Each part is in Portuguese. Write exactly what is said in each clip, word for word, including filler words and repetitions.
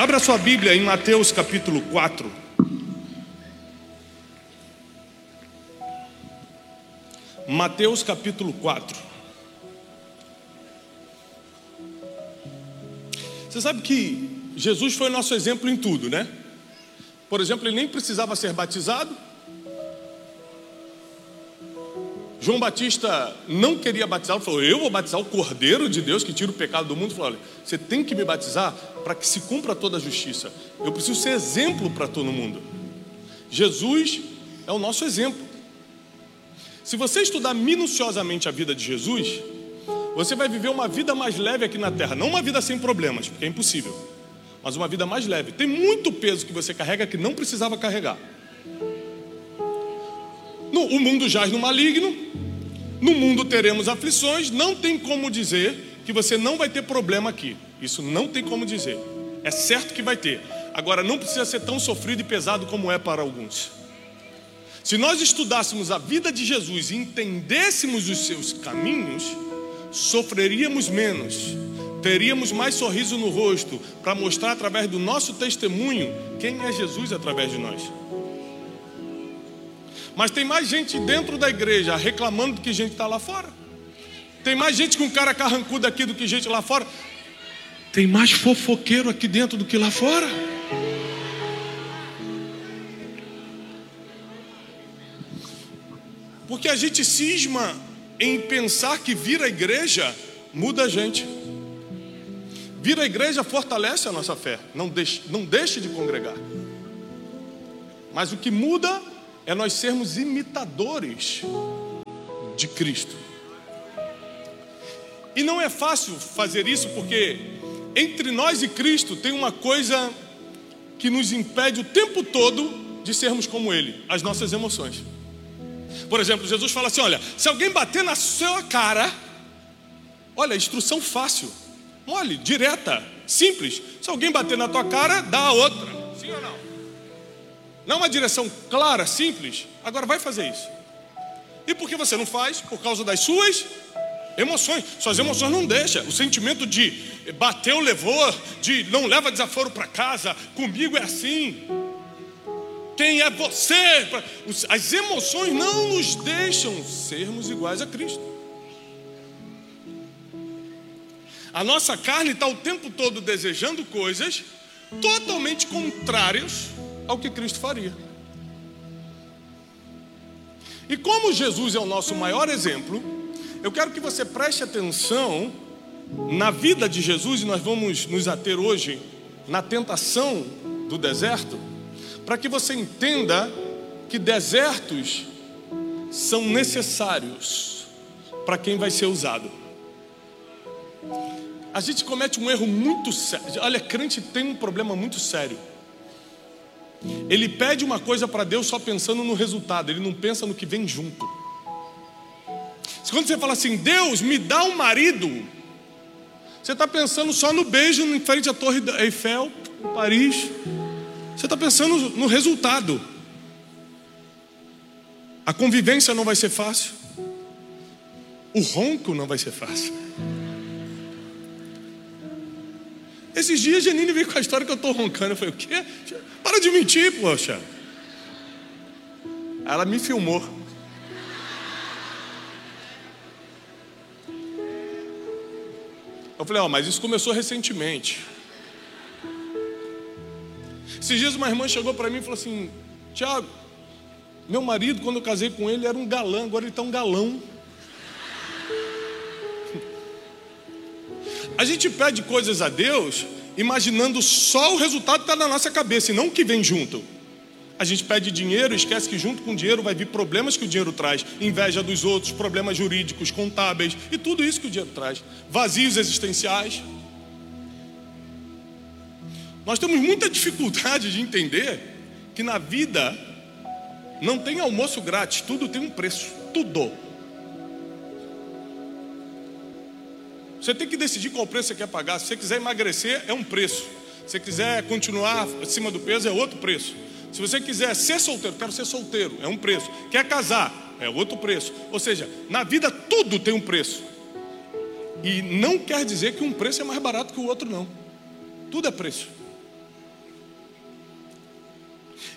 Abra sua Bíblia em Mateus capítulo quatro. Mateus capítulo quatro. Você sabe que Jesus foi nosso exemplo em tudo, né? Por exemplo, ele nem precisava ser batizado. João Batista não queria batizar, ele falou: eu vou batizar o Cordeiro de Deus que tira o pecado do mundo. Ele falou: olha, você tem que me batizar para que se cumpra toda a justiça. Eu preciso ser exemplo para todo mundo. Jesus é o nosso exemplo. Se você estudar minuciosamente a vida de Jesus, você vai viver uma vida mais leve aqui na terra. Não uma vida sem problemas, porque é impossível, mas uma vida mais leve. Tem muito peso que você carrega que não precisava carregar. No, o mundo jaz no maligno, no mundo teremos aflições. Não tem como dizer que você não vai ter problema aqui. Isso não tem como dizer. É certo que vai ter. Agora, não precisa ser tão sofrido e pesado como é para alguns. Se nós estudássemos a vida de Jesus e entendêssemos os seus caminhos, sofreríamos menos, teríamos mais sorriso no rosto para mostrar através do nosso testemunho quem é Jesus através de nós. Mas tem mais gente dentro da igreja reclamando do que gente está lá fora. Tem mais gente com cara carrancuda aqui do que gente lá fora. Tem mais fofoqueiro aqui dentro do que lá fora. Porque a gente cisma em pensar que vir à igreja muda a gente. Vir à igreja fortalece a nossa fé. Não deixe, não deixe de congregar. Mas o que muda é nós sermos imitadores de Cristo. E não é fácil fazer isso, porque entre nós e Cristo tem uma coisa que nos impede o tempo todo de sermos como Ele: as nossas emoções. Por exemplo, Jesus fala assim: olha, se alguém bater na sua cara, olha, instrução fácil, mole, direta, simples. Se alguém bater na tua cara, dá a outra. Sim ou não? Não é uma direção clara, simples. Agora vai fazer isso. E por que você não faz? Por causa das suas emoções. Suas emoções não deixam. O sentimento de bateu, levou, de não leva desaforo para casa, comigo é assim. Quem é você? As emoções não nos deixam sermos iguais a Cristo. A nossa carne está o tempo todo desejando coisas totalmente contrárias ao que Cristo faria. E como Jesus é o nosso maior exemplo, eu quero que você preste atenção na vida de Jesus, e nós vamos nos ater hoje na tentação do deserto, para que você entenda que desertos são necessários para quem vai ser usado. A gente comete um erro muito sério. Olha, crente tem um problema muito sério. Ele pede uma coisa para Deus só pensando no resultado, ele não pensa no que vem junto. Quando você fala assim: Deus, me dá um marido, você está pensando só no beijo em frente à Torre Eiffel, em Paris. Você está pensando no resultado. A convivência não vai ser fácil. O ronco não vai ser fácil. Esses dias a Janine veio com a história que eu estou roncando. Eu falei: o quê? Para de mentir, poxa. Ela me filmou. Eu falei: ó, mas isso começou recentemente. Esses dias uma irmã chegou para mim e falou assim: Tiago, meu marido, quando eu casei com ele, era um galã, agora ele está um galão. A gente pede coisas a Deus imaginando só o resultado que está na nossa cabeça e não o que vem junto. A gente pede dinheiro e esquece que junto com o dinheiro vai vir problemas que o dinheiro traz. Inveja dos outros, problemas jurídicos, contábeis e tudo isso que o dinheiro traz. Vazios existenciais. Nós temos muita dificuldade de entender que na vida não tem almoço grátis, tudo tem um preço, tudo. Você tem que decidir qual preço você quer pagar. Se você quiser emagrecer, é um preço. Se você quiser continuar acima do peso, é outro preço. Se você quiser ser solteiro, quero ser solteiro, é um preço. Quer casar, é outro preço. Ou seja, na vida tudo tem um preço. E não quer dizer que um preço é mais barato que o outro, não. Tudo é preço.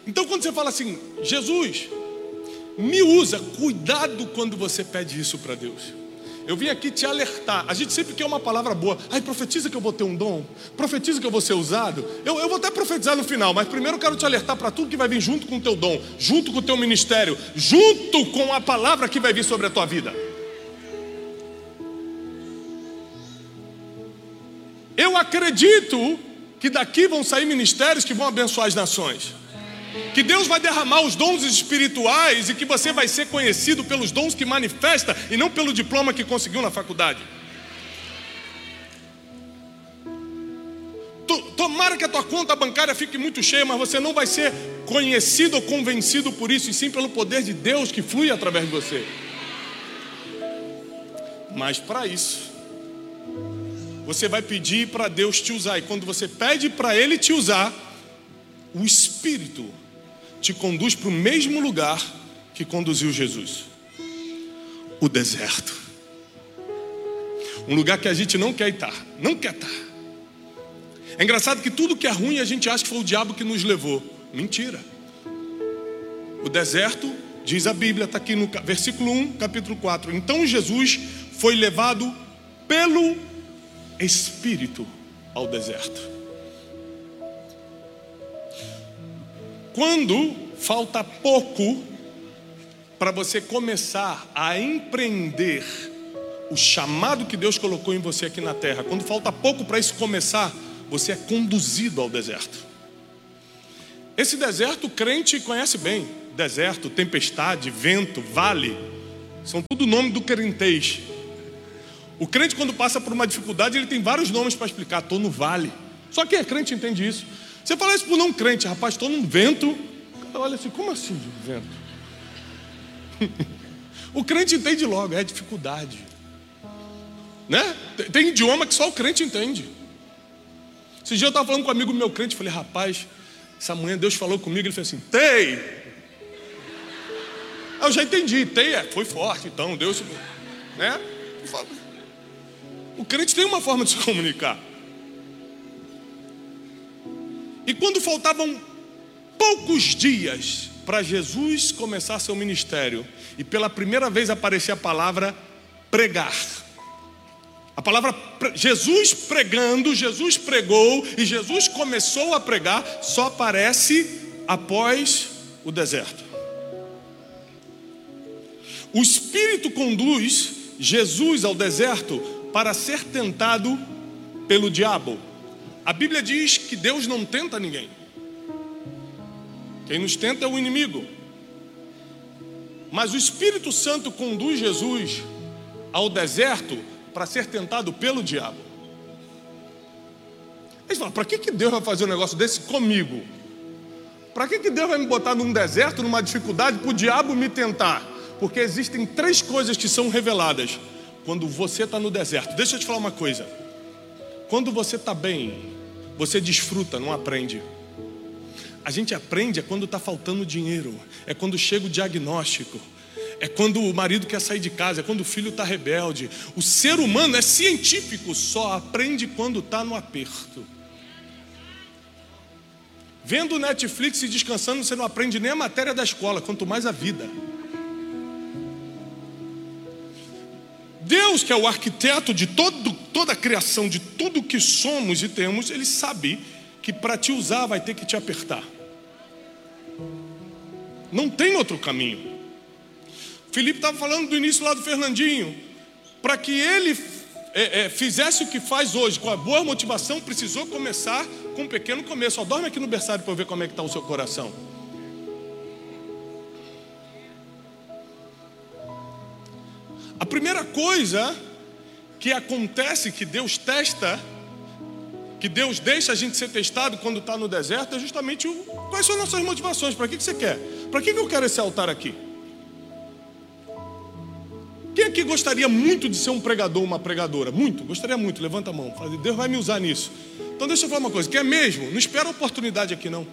Então quando você fala assim, Jesus, me usa, cuidado quando você pede isso para Deus. Eu vim aqui te alertar. A gente sempre quer uma palavra boa. Ai, profetiza que eu vou ter um dom. Profetiza que eu vou ser usado. Eu, eu vou até profetizar no final, mas primeiro eu quero te alertar para tudo que vai vir junto com o teu dom, junto com o teu ministério, junto com a palavra que vai vir sobre a tua vida. Eu acredito que daqui vão sair ministérios que vão abençoar as nações. Que Deus vai derramar os dons espirituais e que você vai ser conhecido pelos dons que manifesta e não pelo diploma que conseguiu na faculdade. Tomara que a tua conta bancária fique muito cheia, mas você não vai ser conhecido ou convencido por isso, e sim pelo poder de Deus que flui através de você. Mas para isso, você vai pedir para Deus te usar. E quando você pede para Ele te usar, o Espírito te conduz para o mesmo lugar que conduziu Jesus. O deserto. Um lugar que a gente não quer estar. Não quer estar. É engraçado que tudo que é ruim a gente acha que foi o diabo que nos levou. Mentira. O deserto, diz a Bíblia, está aqui no versículo um, capítulo quatro. Então Jesus foi levado pelo Espírito ao deserto. Quando falta pouco para você começar a empreender o chamado que Deus colocou em você aqui na terra, quando falta pouco para isso começar, você é conduzido ao deserto. Esse deserto o crente conhece bem. Deserto, tempestade, vento, vale, são tudo nome do crentez. O crente, quando passa por uma dificuldade, ele tem vários nomes para explicar. Estou no vale. Só quem é crente entende isso. Você fala isso para não crente, rapaz, estou num vento. O cara olha assim, como assim vento? O crente entende logo, é dificuldade, né? Tem, tem idioma que só o crente entende. Esse dia eu estava falando com um amigo meu crente, falei, rapaz, essa manhã Deus falou comigo, ele fez assim, Tei. Eu já entendi, Tei é, foi forte, então Deus, né? O crente tem uma forma de se comunicar. E quando faltavam poucos dias para Jesus começar seu ministério, e pela primeira vez aparecia a palavra pregar. A palavra Jesus pregando, Jesus pregou e Jesus começou a pregar, só aparece após o deserto. O Espírito conduz Jesus ao deserto para ser tentado pelo diabo. A Bíblia diz que Deus não tenta ninguém. Quem nos tenta é o inimigo. Mas o Espírito Santo conduz Jesus ao deserto para ser tentado pelo diabo. Eles falam, para que, que Deus vai fazer um negócio desse comigo? Para que, que Deus vai me botar num deserto, numa dificuldade, para o diabo me tentar? Porque existem três coisas que são reveladas quando você está no deserto. Deixa eu te falar uma coisa. Quando você está bem, você desfruta, não aprende. A gente aprende é quando está faltando dinheiro, é quando chega o diagnóstico, é quando o marido quer sair de casa, é quando o filho está rebelde. O ser humano é científico, só aprende quando está no aperto. Vendo Netflix e descansando, você não aprende nem a matéria da escola, quanto mais a vida. Deus, que é o arquiteto de todo, toda a criação, de tudo que somos e temos, Ele sabe que para te usar vai ter que te apertar. Não tem outro caminho. Felipe estava falando do início lá do Fernandinho. Para que ele é, é, fizesse o que faz hoje, com a boa motivação, precisou começar com um pequeno começo. Ó, dorme aqui no berçário para eu ver como é que está o seu coração. A primeira coisa que acontece, que Deus testa, que Deus deixa a gente ser testado quando está no deserto, é justamente o, quais são as nossas motivações. Para que, que você quer? Para que, que eu quero esse altar aqui? Quem aqui gostaria muito de ser um pregador, uma pregadora? Muito? Gostaria muito, levanta a mão. Deus vai me usar nisso. Então deixa eu falar uma coisa, quer mesmo? Não espera a oportunidade aqui não.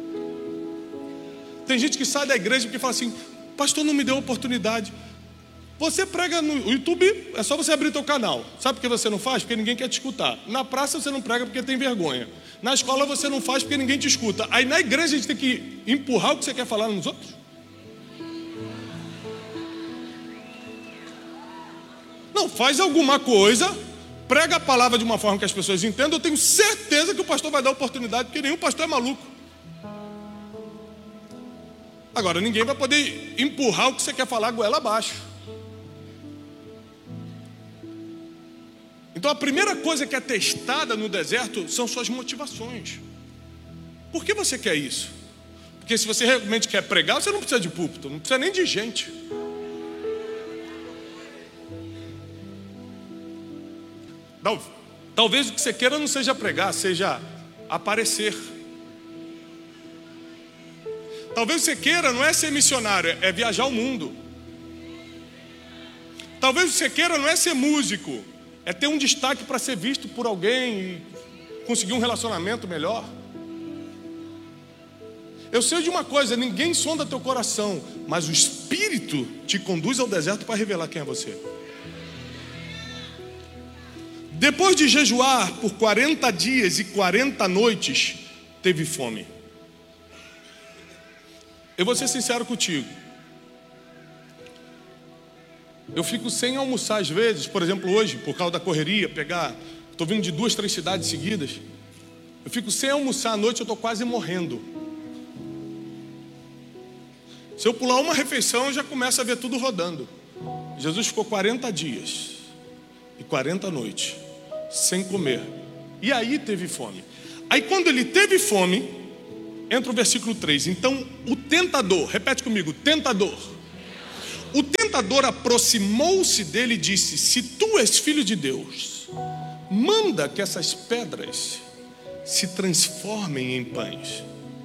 Tem gente que sai da igreja porque fala assim, pastor não me deu oportunidade. Você prega no YouTube, é só você abrir teu canal. Sabe por que você não faz? Porque ninguém quer te escutar. Na praça você não prega porque tem vergonha. Na escola você não faz porque ninguém te escuta. Aí na igreja a gente tem que empurrar o que você quer falar nos outros. Não, faz alguma coisa, prega a palavra de uma forma que as pessoas entendam. Eu tenho certeza que o pastor vai dar oportunidade, porque nenhum pastor é maluco. Agora, ninguém vai poder empurrar o que você quer falar goela abaixo. Então a primeira coisa que é testada no deserto são suas motivações. Por que você quer isso? Porque se você realmente quer pregar, você não precisa de púlpito, não precisa nem de gente. Talvez o que você queira não seja pregar, seja aparecer. Talvez você queira não é ser missionário, é viajar o mundo. Talvez você queira não é ser músico, é ter um destaque para ser visto por alguém e conseguir um relacionamento melhor. Eu sei de uma coisa, ninguém sonda teu coração, mas o Espírito te conduz ao deserto para revelar quem é você. Depois de jejuar por quarenta dias e quarenta noites, teve fome. Eu vou ser sincero contigo. Eu fico sem almoçar às vezes, por exemplo hoje, por causa da correria, pegar, estou vindo de duas, três cidades seguidas. Eu fico sem almoçar à noite, eu estou quase morrendo. Se eu pular uma refeição, eu já começo a ver tudo rodando. Jesus ficou quarenta dias e quarenta noites sem comer. E aí teve fome. Aí quando ele teve fome, entra o versículo três. Então o tentador, repete comigo, tentador. O tentador aproximou-se dele e disse: se tu és filho de Deus, manda que essas pedras se transformem em pães.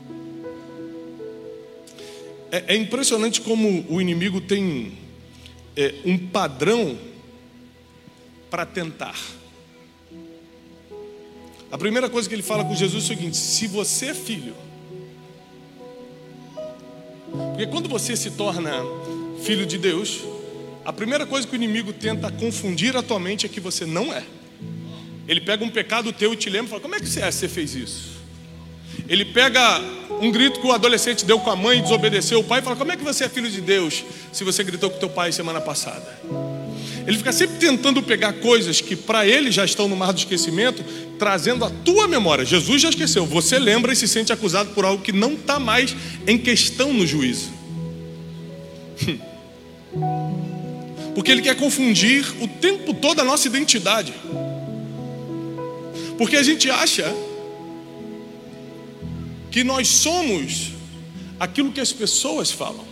É, é impressionante como o inimigo tem é, um padrão para tentar. A primeira coisa que ele fala com Jesus é o seguinte: se você é filho, porque quando você se torna filho de Deus, a primeira coisa que o inimigo tenta confundir a tua mente é que você não é. Ele pega um pecado teu e te lembra e fala: como é que você é, você fez isso? Ele pega um grito que o adolescente deu com a mãe e desobedeceu o pai e fala: como é que você é filho de Deus se você gritou com teu pai semana passada? Ele fica sempre tentando pegar coisas que para ele já estão no mar do esquecimento, trazendo a tua memória. Jesus já esqueceu, você lembra e se sente acusado por algo que não está mais em questão no juízo. Porque ele quer confundir o tempo todo a nossa identidade. Porque a gente acha que nós somos aquilo que as pessoas falam.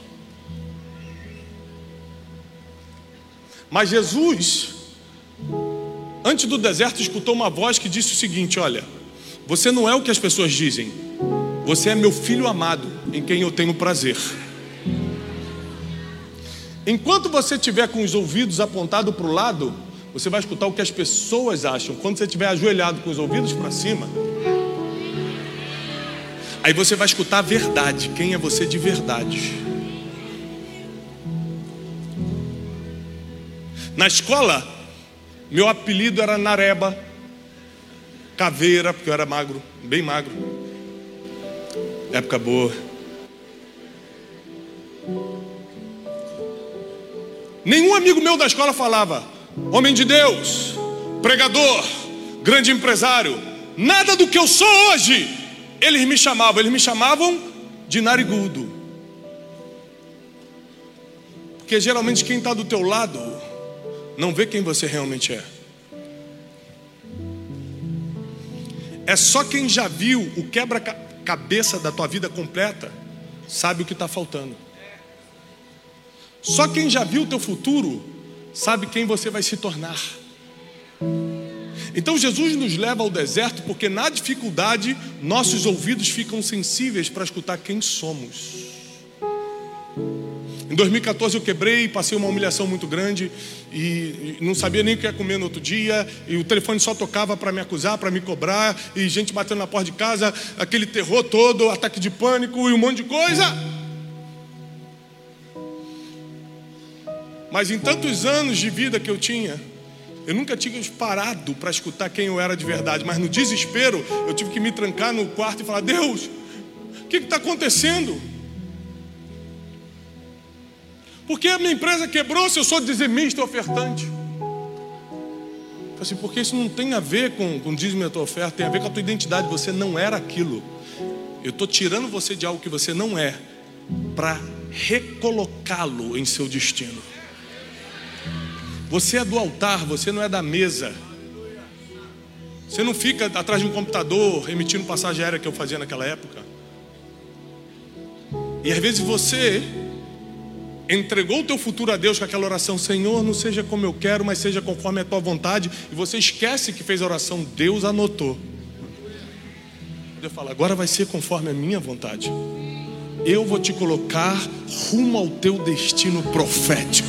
Mas Jesus, antes do deserto, escutou uma voz que disse o seguinte: olha, você não é o que as pessoas dizem, você é meu filho amado, em quem eu tenho prazer. Enquanto você estiver com os ouvidos apontados para o lado, você vai escutar o que as pessoas acham. Quando você estiver ajoelhado com os ouvidos para cima, aí você vai escutar a verdade, quem é você de verdade. Na escola, meu apelido era Nareba, Caveira, porque eu era magro, bem magro. Época boa. Nenhum amigo meu da escola falava: homem de Deus, pregador, grande empresário. Nada do que eu sou hoje. Eles me chamavam, eles me chamavam de narigudo. Porque geralmente quem está do teu lado não vê quem você realmente é. É só quem já viu o quebra-cabeça da tua vida completa sabe o que está faltando. Só quem já viu o teu futuro sabe quem você vai se tornar. Então Jesus nos leva ao deserto porque na dificuldade nossos ouvidos ficam sensíveis para escutar quem somos. Em dois mil e quatorze eu quebrei, passei uma humilhação muito grande e não sabia nem o que ia comer no outro dia, e o telefone só tocava para me acusar, para me cobrar, e gente batendo na porta de casa, aquele terror todo, ataque de pânico e um monte de coisa. Mas em tantos anos de vida que eu tinha, eu nunca tinha parado para escutar quem eu era de verdade. Mas no desespero, eu tive que me trancar no quarto e falar: Deus, o que está acontecendo? Por que a minha empresa quebrou se eu sou dizimista e ofertante? Assim, porque isso não tem a ver com, com dízimo e a tua oferta, tem a ver com a tua identidade. Você não era aquilo. Eu estou tirando você de algo que você não é, para recolocá-lo em seu destino. Você é do altar, você não é da mesa. Você não fica atrás de um computador emitindo passagem aérea que eu fazia naquela época. E às vezes você entregou o teu futuro a Deus com aquela oração: Senhor, não seja como eu quero, mas seja conforme a tua vontade. E você esquece que fez a oração, Deus anotou. Deus fala: agora vai ser conforme a minha vontade. Eu vou te colocar rumo ao teu destino profético.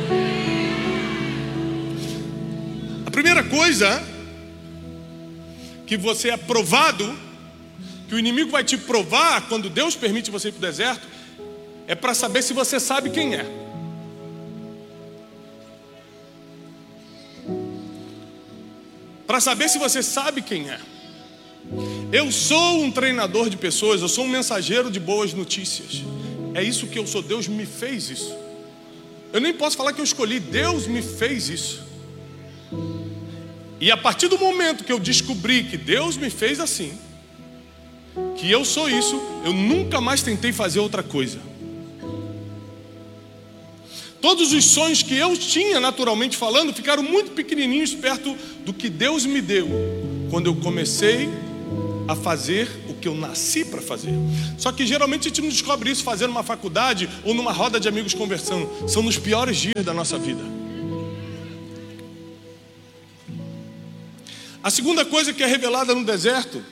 A primeira coisa que você é provado, que o inimigo vai te provar quando Deus permite você ir para o deserto, é para saber se você sabe quem é. Para saber se você sabe quem é. Eu sou um treinador de pessoas, eu sou um mensageiro de boas notícias. É isso que eu sou, Deus me fez isso. Eu nem posso falar que eu escolhi, Deus me fez isso. E a partir do momento que eu descobri que Deus me fez assim, que eu sou isso, eu nunca mais tentei fazer outra coisa. Todos os sonhos que eu tinha, naturalmente falando, ficaram muito pequenininhos perto do que Deus me deu, quando eu comecei a fazer o que eu nasci para fazer. Só que geralmente a gente não descobre isso fazendo uma faculdade ou numa roda de amigos conversando. São nos piores dias da nossa vida. A segunda coisa que é revelada no deserto,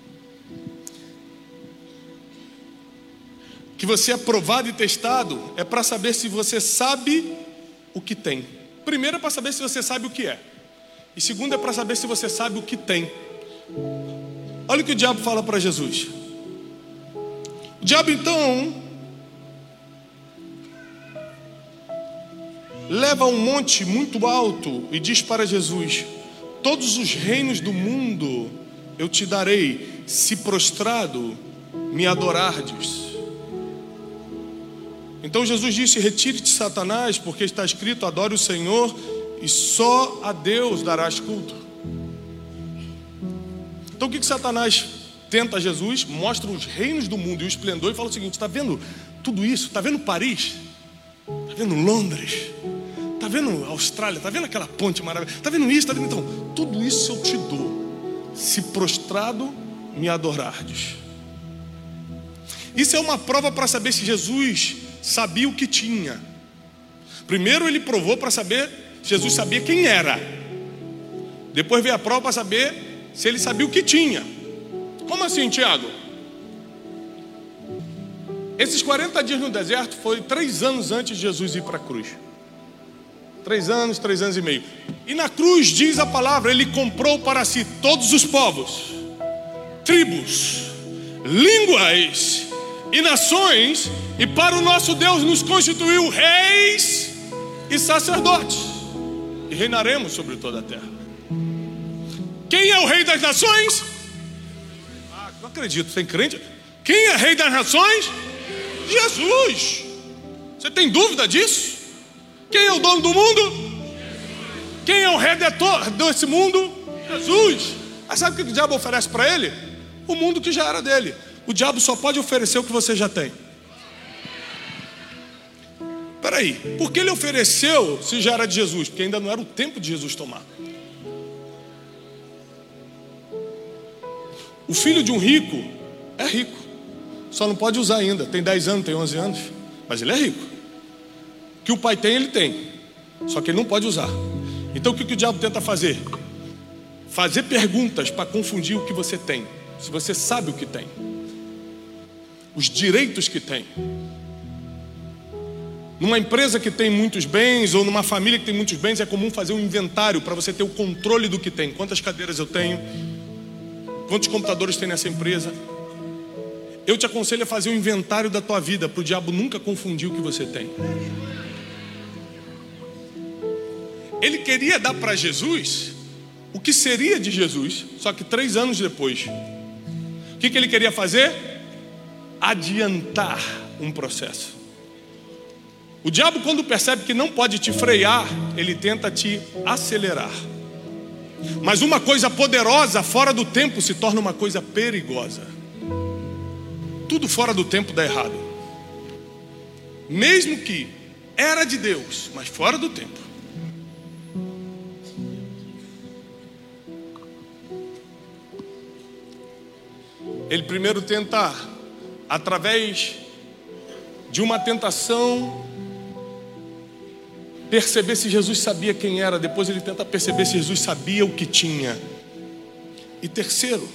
que você é provado e testado, é para saber se você sabe o que tem. Primeiro é para saber se você sabe o que é. E segundo é para saber se você sabe o que tem. Olha o que o diabo fala para Jesus. O diabo então leva um monte muito alto e diz para Jesus: todos os reinos do mundo eu te darei, se prostrado me adorardes. Então Jesus disse: retire-te, Satanás, porque está escrito: adore o Senhor e só a Deus darás culto. Então o que que Satanás tenta a Jesus? Mostra os reinos do mundo e o esplendor e fala o seguinte: está vendo tudo isso? Está vendo Paris? Está vendo Londres? Está vendo a Austrália? Está vendo aquela ponte maravilhosa? Está vendo isso? Está vendo? Então, tudo isso eu te dou, se prostrado me adorardes. Isso é uma prova para saber se Jesus sabia o que tinha. Primeiro ele provou para saber se Jesus sabia quem era. Depois veio a prova para saber se ele sabia o que tinha. Como assim, Tiago? Esses quarenta dias no deserto foi três anos antes de Jesus ir para a cruz. Três anos, três anos e meio. E na cruz diz a palavra: ele comprou para si todos os povos, tribos, línguas e nações, e para o nosso Deus nos constituiu reis e sacerdotes, e reinaremos sobre toda a terra. Quem é o rei das nações? Ah, não acredito, tem crente? Quem é rei das nações? Jesus. Você tem dúvida disso? Quem é o dono do mundo? Quem é o redentor desse mundo? Jesus. Mas sabe o que o diabo oferece para ele? O mundo que já era dele. O diabo só pode oferecer o que você já tem. Peraí, por que ele ofereceu se já era de Jesus? Porque ainda não era o tempo de Jesus tomar. O filho de um rico é rico, só não pode usar ainda. Tem dez anos, tem onze anos, mas ele é rico. O que o pai tem, ele tem, só que ele não pode usar. Então o que o diabo tenta fazer? Fazer perguntas para confundir o que você tem. Se você sabe o que tem, os direitos que tem. Numa empresa que tem muitos bens, ou numa família que tem muitos bens, é comum fazer um inventário para você ter o controle do que tem. Quantas cadeiras eu tenho? Quantos computadores tem nessa empresa? Eu te aconselho a fazer um inventário da tua vida, para o diabo nunca confundir o que você tem. ele queria dar para Jesus o que seria de Jesus, só que três anos depois. O que, que ele queria fazer? Adiantar um processo. O diabo, quando percebe que não pode te frear, ele tenta te acelerar. Mas uma coisa poderosa fora do tempo se torna uma coisa perigosa. Tudo fora do tempo dá errado. Mesmo que era de Deus, mas fora do tempo. Ele primeiro tenta, através de uma tentação, perceber se Jesus sabia quem era. Depois ele tenta perceber se Jesus sabia o que tinha. E terceiro,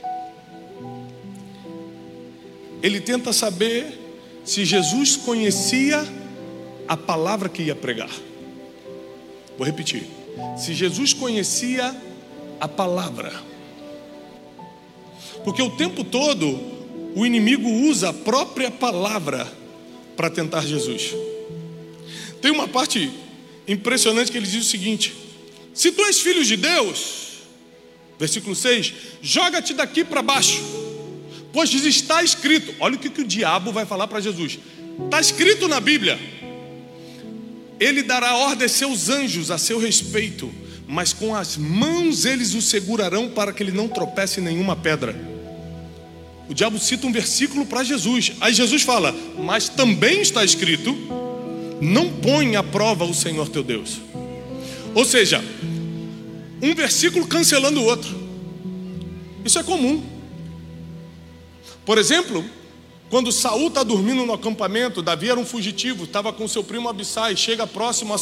ele tenta saber se Jesus conhecia a palavra que ia pregar. Vou repetir. Se Jesus conhecia a palavra. Porque o tempo todo o inimigo usa a própria palavra para tentar Jesus. Tem uma parte impressionante que ele diz o seguinte: se tu és filho de Deus, versículo seis, joga-te daqui para baixo, pois está escrito. Olha o que, que o diabo vai falar para Jesus. Está escrito na Bíblia: ele dará ordem a seus anjos a seu respeito, mas com as mãos eles o segurarão para que ele não tropece em nenhuma pedra. O diabo cita um versículo para Jesus. Aí Jesus fala: mas também está escrito: não põe à prova o Senhor teu Deus. Ou seja, um versículo cancelando o outro. Isso é comum. Por exemplo, quando Saul está dormindo no acampamento, Davi era um fugitivo, estava com seu primo Abissai, chega próximo a